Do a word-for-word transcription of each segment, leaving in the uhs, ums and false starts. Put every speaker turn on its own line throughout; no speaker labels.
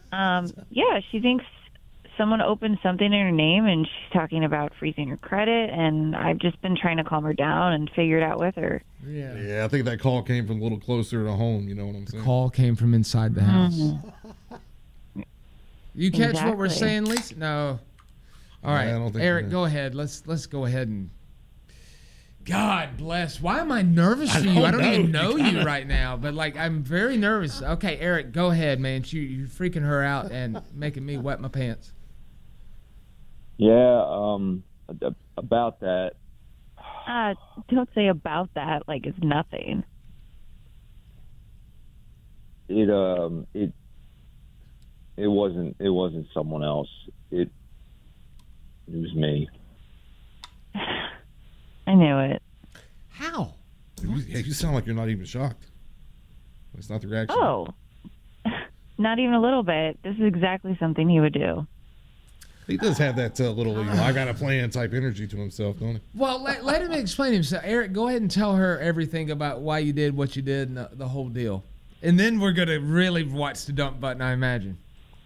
Um, yeah, she thinks someone opened something in her name, and she's talking about freezing her credit, and I've just been trying to calm her down and figure it out with her.
Yeah.
Yeah, I think that call came from a little closer to home. You know what I'm saying?
Call came from inside the house.
Mm-hmm.
You catch what we're
Exactly.
saying, Lisa? No. All right,
I don't think
Eric,
so.
go ahead. Let's let's go ahead and. God bless. Why am I nervous
I
for you? I
don't
don't even
know.
know you right now, but like I'm very nervous. Okay, Eric, go ahead, man. You you're freaking her out and making me wet my pants.
Yeah, um, a- about that.
Uh, don't say about that like it's nothing.
It um it it wasn't it wasn't someone else. It it was me.
I knew it.
How?
You, yeah, you sound like you're not even shocked. That's not the reaction.
Oh, not even a little bit. This is exactly something he would do.
He does have that uh, little, you know, I got a plan type energy to himself, don't he?
Well, let, let him explain himself. Eric, go ahead and tell her everything about why you did what you did and the, the whole deal. And then we're going to really watch the dump button, I imagine.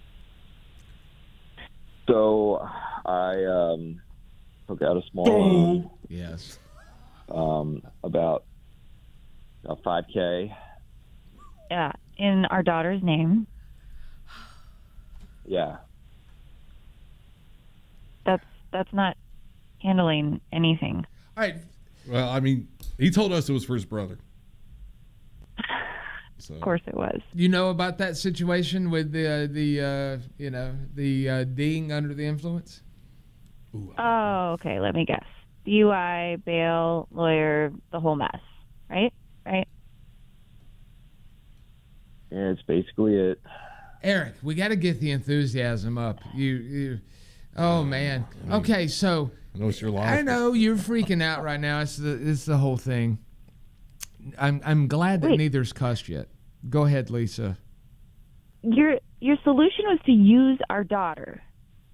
So I um took out a small loan,
Yes.
um about about five k.
Yeah, in our daughter's name.
Yeah.
That's that's not handling anything.
All right.
Well, I mean, he told us it was for his brother. So.
Of course it was.
You know about that situation with the, uh, the uh, you know, the uh, Ding under the influence?
Ooh,
Oh, okay. Let me guess. D U I, bail, lawyer, the whole mess. Right? Right?
Yeah, it's basically it.
Eric, we got to get the enthusiasm up. You, you, oh man. Okay, so
I know it's your life.
I know you're freaking out right now. It's the it's the whole thing. I'm I'm glad that
Wait.
neither's cussed yet. Go ahead, Lisa.
Your your solution was to use our daughter.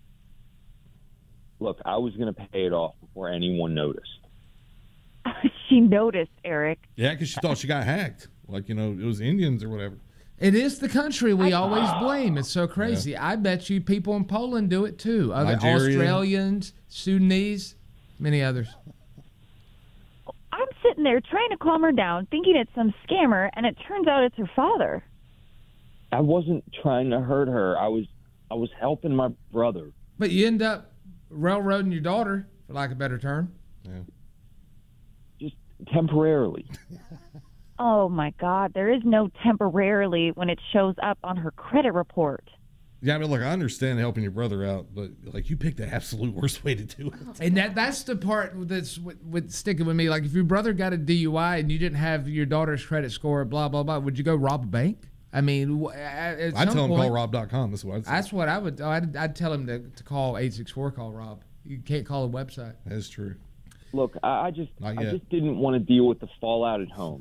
Look, I was going to pay it off before anyone noticed.
She noticed, Eric.
Yeah, because she thought she got hacked. Like, you know, it was Indians or whatever.
It is the country we always blame. It's so crazy. I bet you people in Poland do it too. Other
Nigeria.
Australians, Sudanese, many others.
I'm sitting there trying to calm her down, thinking it's some scammer, and it turns out it's her father.
I wasn't trying to hurt her. I was I was helping my brother.
But you end up railroading your daughter, for lack of a better term.
Yeah.
Just temporarily.
Oh, my God. There is no temporarily when it shows up on her credit report.
Yeah, I mean, look, I understand helping your brother out, but like you picked the absolute worst way to do it.
And that that's the part that's with, with sticking with me. Like, if your brother got a D U I and you didn't have your daughter's credit score, blah, blah, blah, would you go rob a bank? I mean, wh- at at
I'd
some
tell him
point,
call rob dot com. That's what I'd say.
That's what I would. I'd, I'd tell him to, to call eight six four, call Rob. You can't call a website.
That's true.
Look, I, I just
Not
I
yet.
just didn't want to deal with the fallout at home.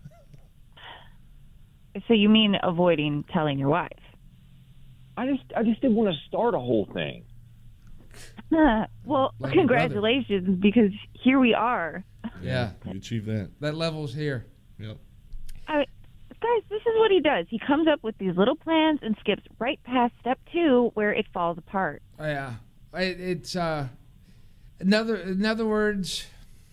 So you mean avoiding telling your wife?
I just I just didn't want to start a whole thing.
Huh. Well,
Like your
congratulations, because here we are.
Yeah.
You achieved that.
That level's here.
Yep.
I, guys, this is what he does. He comes up with these little plans and skips right past step two where it falls apart.
Oh, yeah. It, it's, uh, another, in other words,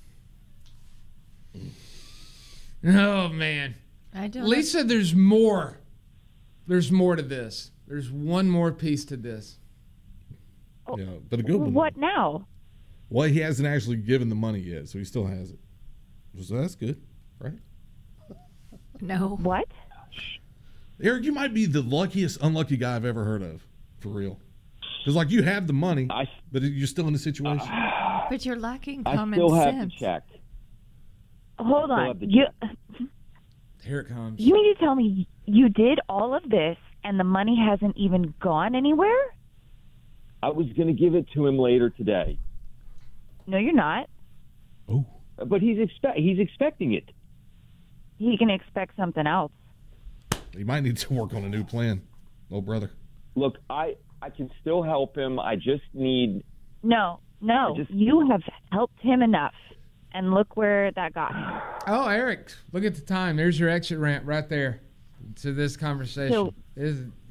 oh, man.
I don't.
Lisa, there's more. There's more to this. There's one more piece to this.
Yeah, but a good one.
What now?
Well, he hasn't actually given the money yet, so he still has it. So that's good, right?
No.
What?
Eric, you might be the luckiest, unlucky guy I've ever heard of, for real. Because, like, you have the money,
I,
but you're still in the situation.
But you're lacking
I
common
still have
sense.
to check.
Hold
still
on.
have the
You,
Here it comes.
you mean to tell me you did all of this and the money hasn't even gone anywhere?
I was going to give it to him later today,
No, you're not.
Oh.
but he's expect he's expecting it.
He can expect something else.
He might need to work on a new plan, little brother.
Look, I I can still help him. I just need.
No, no.
I just-
You have helped him enough. And look where that got him.
Oh, Eric, look at the time. There's your exit ramp right there to this conversation.
So-
Is